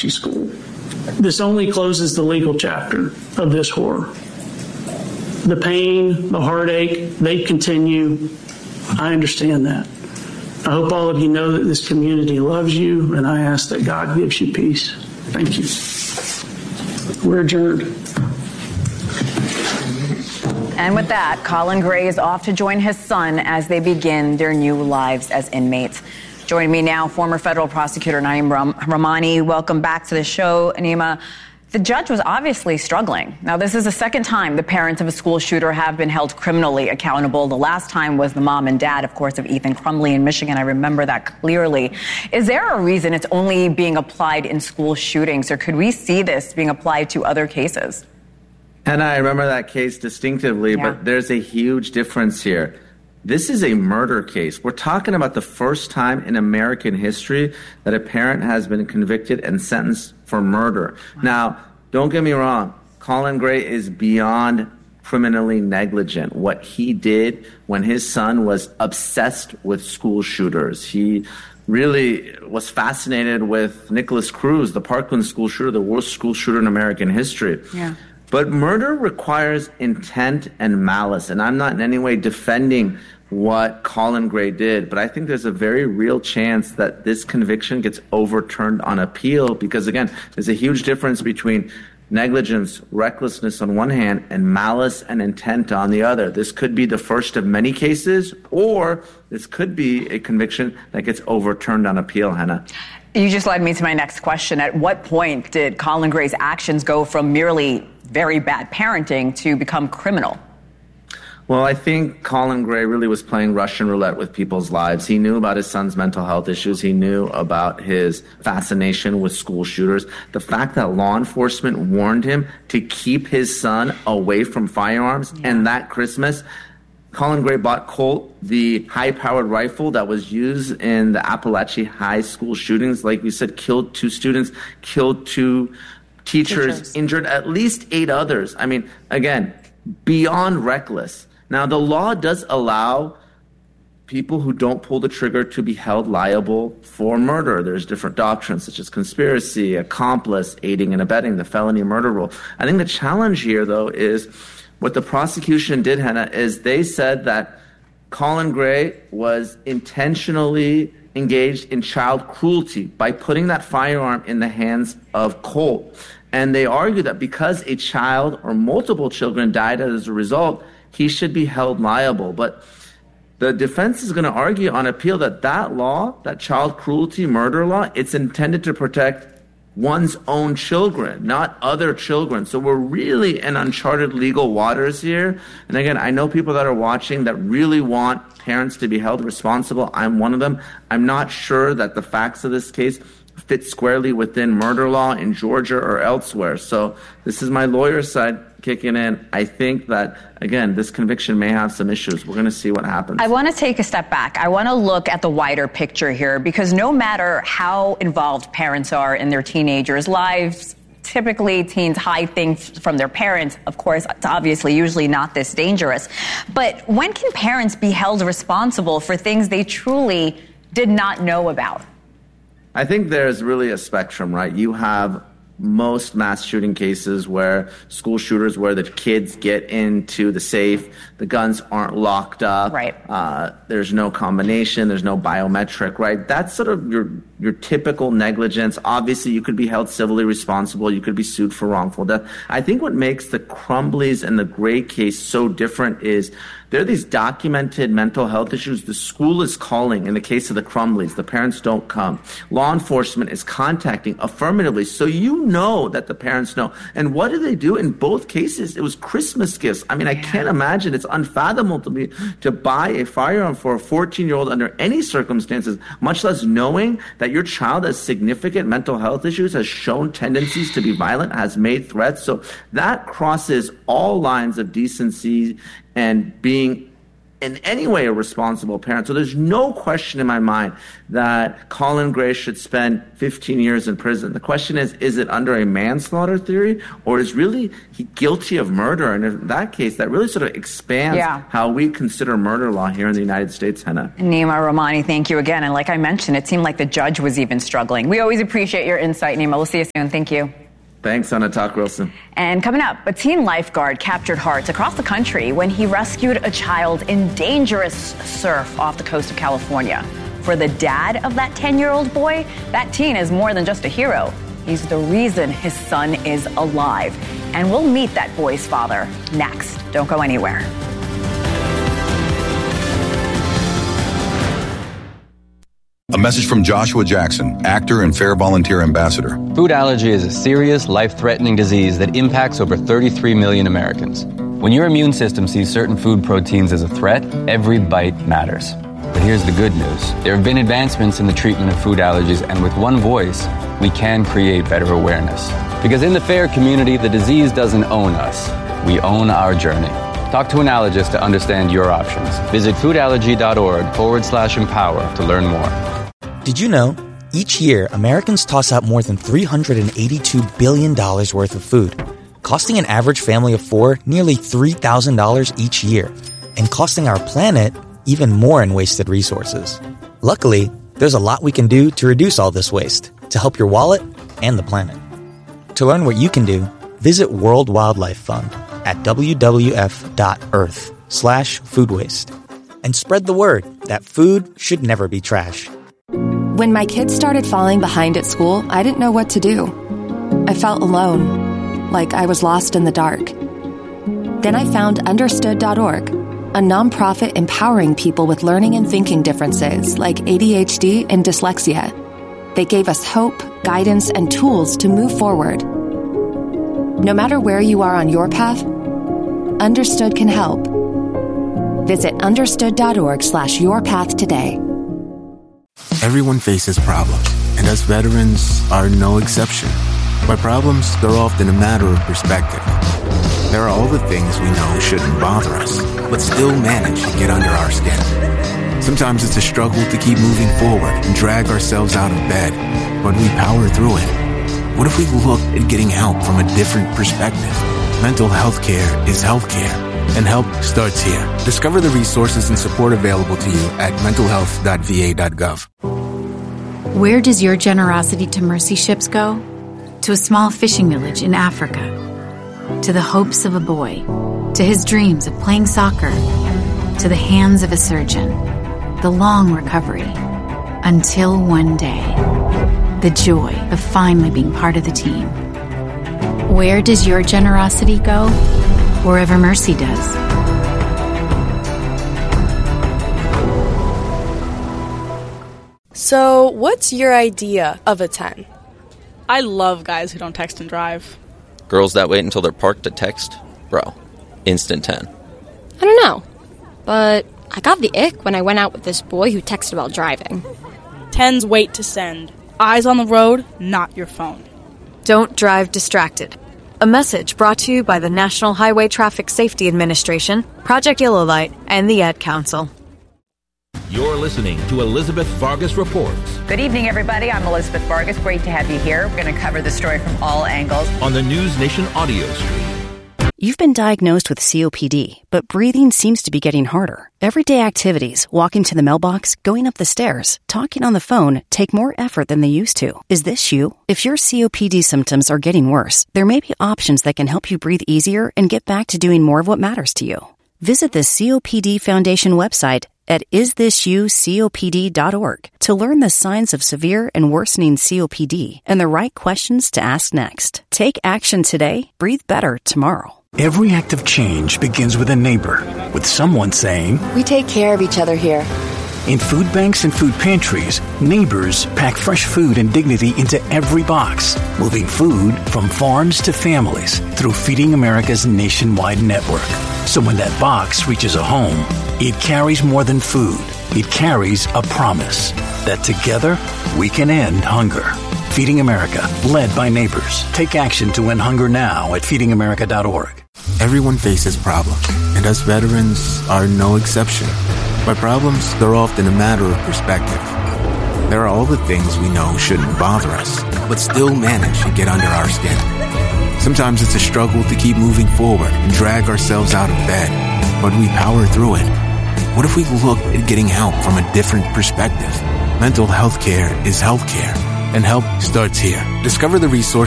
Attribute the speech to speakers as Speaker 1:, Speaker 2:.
Speaker 1: Appalachia School. This only closes the legal chapter of this horror. The pain, the heartache, they continue. I understand that. I hope all of you know that this community loves you, and I ask that God gives you peace. Thank you. We're adjourned.
Speaker 2: And with that, Colin Gray is off to join his son as they begin their new lives as inmates. Joining me now, former federal prosecutor Naeem Rahmani. Welcome back to the show, Naeem. The judge was obviously struggling. Now, this is the second time the parents of a school shooter have been held criminally accountable. The last time was the mom and dad, of course, of Ethan Crumbley in Michigan. I remember that clearly. Is there a reason it's only being applied in school shootings, or could we see this being applied to other cases?
Speaker 3: And I remember that case distinctively, but there's a huge difference here. This is a murder case. We're talking about the first time in American history that a parent has been convicted and sentenced for murder. Wow. Now, don't get me wrong. Colin Gray is beyond criminally negligent. What he did when his son was obsessed with school shooters. He really was fascinated with Nicholas Cruz, the Parkland school shooter, the worst school shooter in American history. Yeah. But murder requires intent and malice, and I'm not in any way defending what Colin Gray did, but I think there's a very real chance that this conviction gets overturned on appeal because, again, there's a huge difference between negligence, recklessness on one hand, and malice and intent on the other. This could be the first of many cases, or this could be a conviction that gets overturned on appeal, Hannah.
Speaker 2: You just led me to my next question. At what point did Colin Gray's actions go from merely very bad parenting to become criminal?
Speaker 3: Well, I think Colin Gray really was playing Russian roulette with people's lives. He knew about his son's mental health issues. He knew about his fascination with school shooters. The fact that law enforcement warned him to keep his son away from firearms, and that Christmas, Colin Gray bought Colt, the high-powered rifle that was used in the Appalachia High School shootings. Like we said, killed 2 students, killed 2 teachers, injured at least 8 others. I mean, again, beyond reckless. Now, the law does allow people who don't pull the trigger to be held liable for murder. There's different doctrines such as conspiracy, accomplice, aiding and abetting, the felony murder rule. I think the challenge here, though, is what the prosecution did, Hannah, is they said that Colin Gray was intentionally engaged in child cruelty by putting that firearm in the hands of Colt. And they argue that because a child or multiple children died as a result, he should be held liable. But the defense is going to argue on appeal that that law, that child cruelty murder law, it's intended to protect one's own children, not other children. So we're really in uncharted legal waters here. And again, I know people that are watching that really want parents to be held responsible. I'm one of them. I'm not sure that the facts of this case fit squarely within murder law in Georgia or elsewhere. So this is my lawyer's side kicking in. I think that, again, this conviction may have some issues. We're going to see what happens.
Speaker 2: I want to take a step back. I want to look at the wider picture here, because no matter how involved parents are in their teenagers' lives, typically teens hide things from their parents. Of course, it's obviously usually not this dangerous. But when can parents be held responsible for things they truly did not know about?
Speaker 3: I think there's really a spectrum, right? You have most mass shooting cases where school shooters, where the kids get into the safe, the guns aren't locked up, right? There's no combination, there's no biometric, right? That's sort of your typical negligence. Obviously, you could be held civilly responsible. You could be sued for wrongful death. I think what makes the Crumbleys and the Gray case so different is there are these documented mental health issues. The school is calling. In the case of the Crumbleys, the parents don't come. Law enforcement is contacting affirmatively, so you know that the parents know. And what do they do in both cases? It was Christmas gifts. I mean, I can't imagine. It's unfathomable to me to buy a firearm for a 14-year-old under any circumstances, much less knowing that your child has significant mental health issues, has shown tendencies to be violent, has made threats. So that crosses all lines of decency and being in any way a responsible parent. So there's no question in my mind that Colin Gray should spend 15 years in prison. The question is it under a manslaughter theory, or is really he guilty of murder? And in that case, that really sort of expands how we consider murder law here in the United States, Henna.
Speaker 2: Nima Rahmani, thank you again. And like I mentioned, it seemed like the judge was even struggling. We always appreciate your insight, Nima. We'll see you soon. Thank you.
Speaker 3: Thanks, Anna. Talk real soon.
Speaker 2: And coming up, a teen lifeguard captured hearts across the country when he rescued a child in dangerous surf off the coast of California. For the dad of that 10-year-old boy, that teen is more than just a hero. He's the reason his son is alive. And we'll meet that boy's father next. Don't go anywhere.
Speaker 4: A message from Joshua Jackson, actor and Fair Volunteer Ambassador.
Speaker 5: Food allergy is a serious, life-threatening disease that impacts over 33 million Americans. When your immune system sees certain food proteins as a threat, every bite matters. But here's the good news. There have been advancements in the treatment of food allergies, and with one voice, we can create better awareness. Because in the FAIR community, the disease doesn't own us. We own our journey. Talk to an allergist to understand your options. Visit foodallergy.org/empower to learn more.
Speaker 6: Did you know, each year, Americans toss out more than $382 billion worth of food, costing an average family of four nearly $3,000 each year, and costing our planet even more in wasted resources. Luckily, there's a lot we can do to reduce all this waste, to help your wallet and the planet. To learn what you can do, visit World Wildlife Fund at wwf.earth/food waste. And spread the word that food should never be trash.
Speaker 7: When my kids started falling behind at school, I didn't know what to do. I felt alone, like I was lost in the dark. Then I found Understood.org, a nonprofit empowering people with learning and thinking differences like ADHD and dyslexia. They gave us hope, guidance, and tools to move forward. No matter where you are on your path, Understood can help. Visit Understood.org/yourpath today.
Speaker 8: Everyone faces problems, and us veterans are no exception. By problems, they're often a matter of perspective. There are all the things we know shouldn't bother us, but still manage to get under our skin. Sometimes it's a struggle to keep moving forward and drag ourselves out of bed, but we power through it. What if we looked at getting help from a different perspective? Mental health care is healthcare, and help starts here. Discover the resources and support available to you at mentalhealth.va.gov.
Speaker 9: Where does your generosity to mercy ships go? To a small fishing village in Africa. To the hopes of a boy. To his dreams of playing soccer. To the hands of a surgeon. The long recovery. Until one day. The joy of finally being part of the team. Where does your generosity go? Wherever mercy does.
Speaker 10: So, what's your idea of a 10? I love guys who don't text and drive.
Speaker 11: Girls that wait until they're parked to text? Bro, instant 10.
Speaker 12: I don't know, but I got the ick when I went out with this boy who texted while driving.
Speaker 10: 10s wait to send. Eyes on the road, not your phone.
Speaker 13: Don't drive distracted. A message brought to you by the National Highway Traffic Safety Administration, Project Yellow Light, and the Ad Council.
Speaker 14: You're listening to Elizabeth Vargas Reports.
Speaker 2: Good evening, everybody. I'm Elizabeth Vargas. Great to have you here. We're going to cover the story from all angles.
Speaker 14: On the News Nation audio stream.
Speaker 15: You've been diagnosed with COPD, but breathing seems to be getting harder. Everyday activities, walking to the mailbox, going up the stairs, talking on the phone, take more effort than they used to. Is this you? If your COPD symptoms are getting worse, there may be options that can help you breathe easier and get back to doing more of what matters to you. Visit the COPD Foundation website at isthisyoucopd.org to learn the signs of severe and worsening COPD and the right questions to ask next. Take action today, breathe better tomorrow.
Speaker 16: Every act of change begins with a neighbor, with someone saying,
Speaker 17: "We take care of each other here."
Speaker 16: In food banks and food pantries, neighbors pack fresh food and dignity into every box, moving food from farms to families through Feeding America's nationwide network. So when that box reaches a home, it carries more than food. It carries a promise that together we can end hunger. Feeding America, led by neighbors. Take action to end hunger now at feedingamerica.org.
Speaker 8: Everyone faces problems, and us veterans are no exception. By problems, they're often a matter of perspective. There are all the things we know shouldn't bother us, but still manage to get under our skin. Sometimes it's a struggle to keep moving forward and drag ourselves out of bed, but we power through it. What if we looked at getting help from a different perspective? Mental health care is health care, and help starts here. Discover the resources